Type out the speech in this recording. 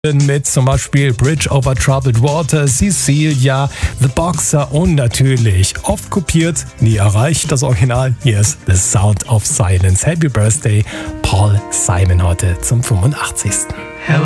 mit zum Beispiel Bridge over Troubled Water, Cecilia, The Boxer und natürlich oft kopiert, nie erreicht das Original. Hier ist The Sound of Silence. Happy Birthday, Paul Simon heute zum 85.